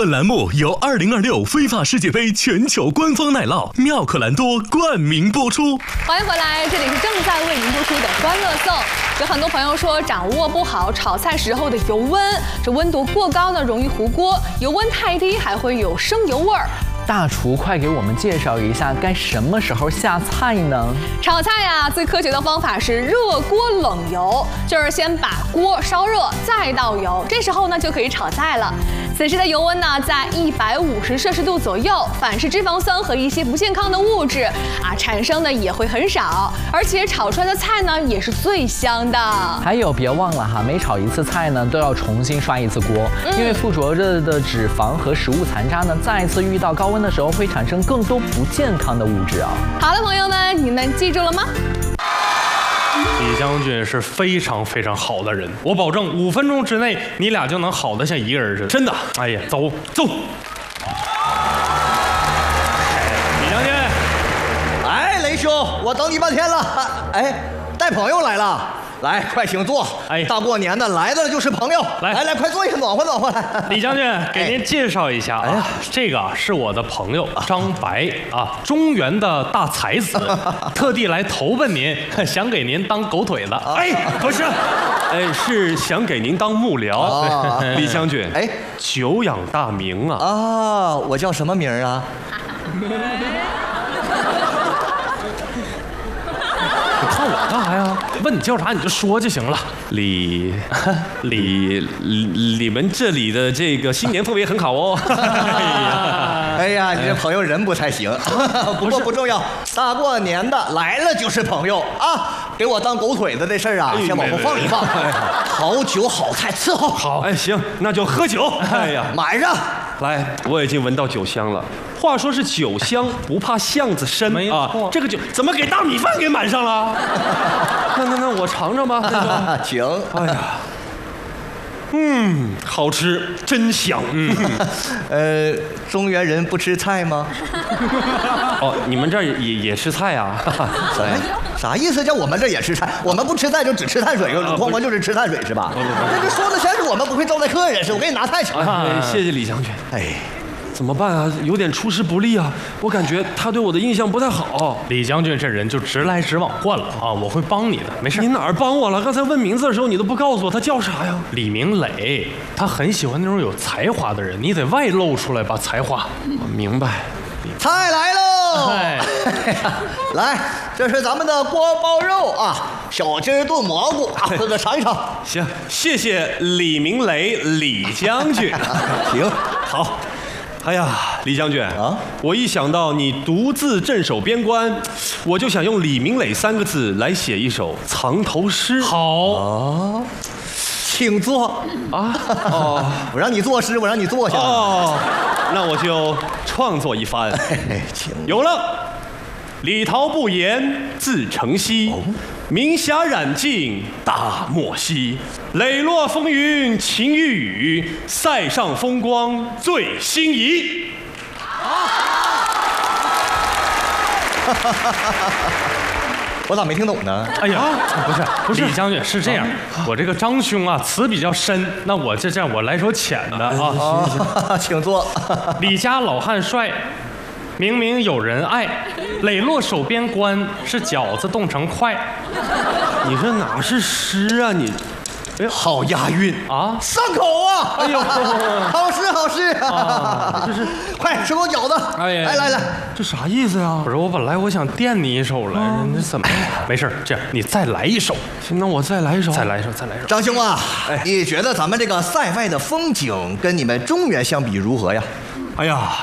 本栏目由2026非法世界杯全球官方奶酪妙可蓝多冠名播出。 欢迎回来，这里是正在为您播出的《欢乐颂》。有很多朋友说掌握不好炒菜时候的油温，这温度过高呢容易糊锅，油温太低还会有生油味儿。 大厨，快给我们介绍一下该什么时候下菜呢？ 炒菜呀，最科学的方法是热锅冷油，就是先把锅烧热，再倒油，这时候呢就可以炒菜了。此时的油温呢在150摄氏度左右，反式脂肪酸和一些不健康的物质产生的也会很少，而且炒出来的菜呢也是最香的。 还有别忘了哈，每炒一次菜呢都要重新刷一次锅，因为附着着的脂肪和食物残渣呢再次遇到高温的时候会产生更多不健康的物质啊。 好了，朋友们，你们记住了吗？ 李将军是非常非常好的人，我保证5分钟之内你俩就能好得像一个人似的，真的。哎呀，走。李将军， 哎，雷兄，我等你半天了。哎，带朋友来了。来，快请坐。哎，大过年的，来的就是朋友。来，快坐下，暖和暖和来。 李将军，给您介绍一下啊，这个是我的朋友张白啊，中原的大才子，特地来投奔您，想给您当狗腿子。 哎，不是，是想给您当幕僚。李将军，久仰大名啊。 啊，我叫什么名啊？ 你看我干啥呀？问你叫啥你就说就行了。 你们这里的这个新年氛围很好哦。 哎呀，你这朋友人不太行。不过不重要，大过年的来了就是朋友啊。给我当狗腿子这事儿啊，先往后放一放。好酒好菜伺候。 好，哎，行，那就喝酒。哎呀， 满上。 来，我已经闻到酒香了。话说是酒香不怕巷子深啊，这个酒怎么给大米饭给满上了？那我尝尝吧。 请。 哎呀，好吃，真香。 中原人不吃菜吗？ 哦，你们这儿也吃菜啊？ 啥意思？叫我们这也吃菜？我们不吃菜就只吃碳水，光就是吃碳水是吧？这说的全是我们不会招待客人是。我给你拿菜去。 谢谢李将军。哎。怎么办啊？有点出师不利啊！我感觉他对我的印象不太好。 李将军这人就直来直往惯了啊！我会帮你的，没事。 你哪儿帮我了？刚才问名字的时候你都不告诉我他叫啥呀？ 李明磊，他很喜欢那种有才华的人，你得外露出来把才华。 我明白。 菜来喽！来，这是咱们的锅包肉啊，小鸡炖蘑菇啊，这个尝一尝。 行，谢谢李明磊李将军。 行， 好。哎呀，李将军啊！我一想到你独自镇守边关，我就想用李明磊3个字来写一首藏头诗。 好啊，请坐啊！哦，我让你作诗，我让你坐下。 哦，那我就创作一番。有了，李桃不言自成蹊。明霞染尽大漠兮，磊落风云晴欲雨，塞上风光最心仪。 我咋没听懂呢？ 哎呀，不是，李将军是这样，我这个张兄啊词比较深，那我这样我来首浅的啊。 行，请坐。 李家老汉帅。明明有人爱，磊落守边关，是饺子冻成块。 你这哪是诗啊你？ 哎，好押韵啊，上口啊！哎呦，好诗啊！这是快吃口饺子！哎呀，来， 这啥意思呀？ 不是，我本来我想垫你一首来着，你怎么？没事，这样你再来一首。 行，那我再来一首。 张兄啊，你觉得咱们这个塞外的风景跟你们中原相比如何呀？ 哎呀。